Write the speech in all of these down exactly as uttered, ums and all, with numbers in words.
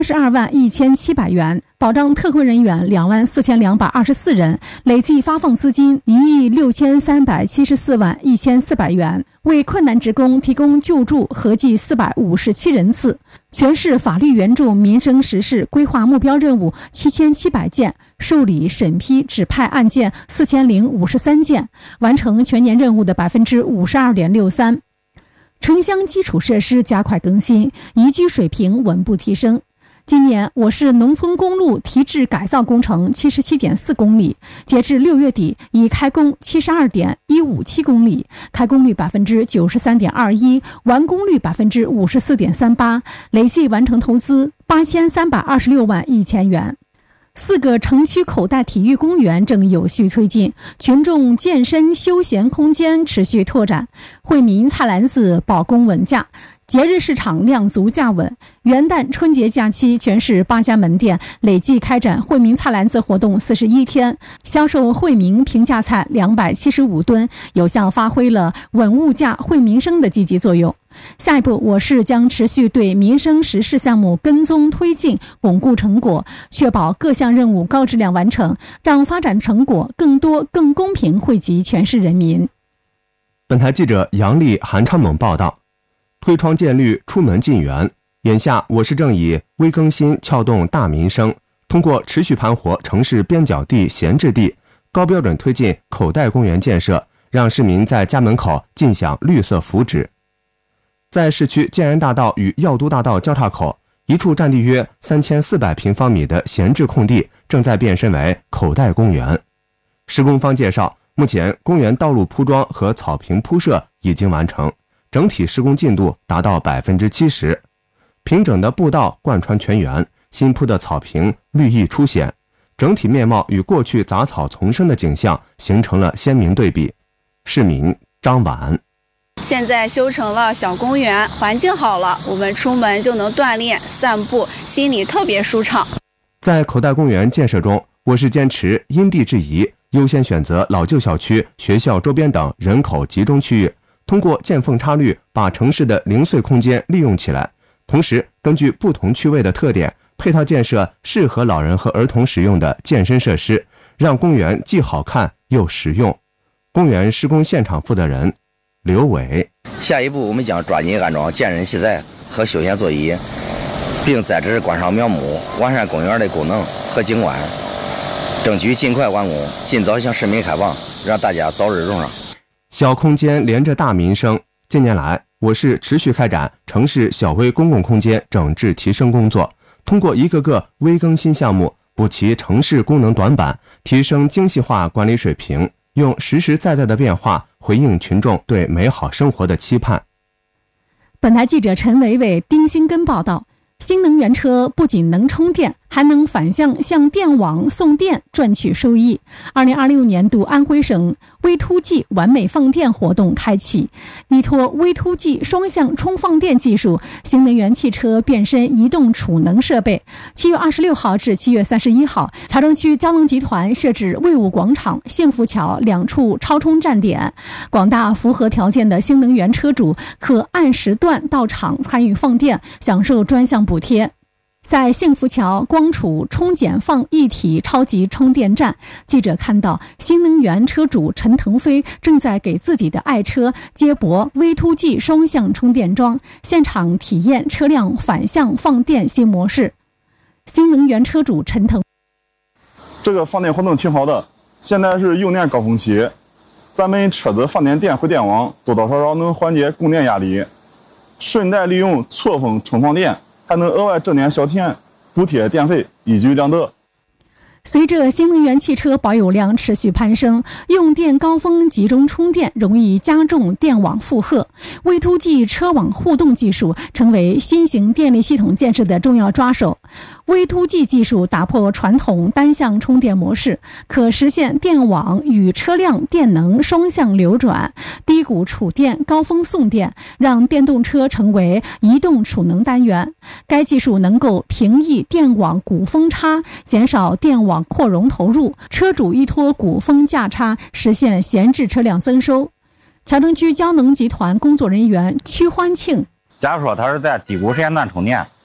十二万一千七百元，保障特困人员两万四千两百二十四人，累计发放资金一亿六千三百七十四万一千四百元，为困难职工提供救助合计四百五十七人次。全市法律援助民生实事规划目标任务七千七百件，受理审批指派案件四千零五十三件，完成全年任务的百分之五十二点六三。城乡基础设施加快更新，宜居水平稳步提升。今年我市农村公路提质改造工程 七十七点四公里，截至六月底已开工 七十二点一五七公里，开工率 百分之九十三点二一， 完工率 百分之五十四点三八， 累计完成投资八千三百二十六万一千元。四个城区口袋体育公园正有序推进，群众健身休闲空间持续拓展。惠民菜篮子保供稳价，节日市场量足价稳。元旦春节假期，全市八家门店累计开展惠民菜篮子活动四十一天，销售惠民平价菜两百七十五吨，有效发挥了稳物价、惠民生的积极作用。下一步，我市将持续对民生实事项目跟踪推进，巩固成果，确保各项任务高质量完成，让发展成果更多、更公平惠及全市人民。 本台记者杨丽、韩昌猛报道。推窗见绿，出门进园。眼下，我市正以微更新撬动大民生，通过持续盘活城市边角地、闲置地，高标准推进口袋公园建设，让市民在家门口尽享绿色福祉。在市区建安大道与药都大道交叉口，一处占地约三千四百平方米的闲置空地正在变身为口袋公园。施工方介绍，目前公园道路铺装和草坪铺设已经完成，整体施工进度达到 百分之七十， 平整的步道贯穿全园，新铺的草坪绿意初显，整体面貌与过去杂草丛生的景象形成了鲜明对比。市民张婉： 现在修成了小公园，环境好了，我们出门就能锻炼散步，心里特别舒畅。 在口袋公园建设中，我市坚持因地制宜，优先选择老旧小区、学校周边等人口集中区域，通过见缝插绿，把城市的零碎空间利用起来，同时根据不同区位的特点，配套建设适合老人和儿童使用的健身设施，让公园既好看又实用。公园施工现场负责人刘伟： 下一步，我们将抓紧安装健身器材和休闲座椅，并栽植观赏苗木，完善公园的功能和景观，争取尽快完工，尽早向市民开放，让大家早日用上。 小空间连着大民生。近年来，我市持续开展城市小微公共空间整治提升工作，通过一个个微更新项目，补齐城市功能短板，提升精细化管理水平，用实实在在的变化回应群众对美好生活的期盼。 本台记者陈伟伟、丁新根报道。新能源车不仅能充电，还能反向向电网送电，赚取收益。二零二六年度安徽省 V to G 完美放电活动开启，依托 V to G 双向充放电技术，新能源汽车变身移动储能设备。七月二十六号至七月三十一号，桥城区交能集团设置魏武广场、幸福桥两处超充站点，广大符合条件的新能源车主可按时段到场参与放电，享受专项补贴。在幸福桥光储充减放一体超级充电站，记者看到新能源车主陈腾飞正在给自己的爱车接驳 V to G 双向充电桩，现场体验车辆反向放电新模式。新能源车主陈腾： 这个放电活动挺好的，现在是用电高峰期，咱们车子放电电回电网，多多少少能缓解供电压力，顺带利用错峰充放电，还能额外挣点小钱，补贴电费，一举两得。 随着新能源汽车保有量持续攀升，用电高峰集中充电容易加重电网负荷。V to G 车网互动技术成为新型电力系统建设的重要抓手。V to G 技术打破传统单向充电模式，可实现电网与车辆电能双向流转，低谷储电，高峰送电，让电动车成为移动储能单元。该技术能够平抑电网谷峰差，减少电网扩容投入，车主依托谷峰价差实现闲置车辆增收。桥城区交能集团工作人员屈欢庆： 假如说他是在低谷时间段充电，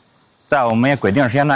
在我们规定时间段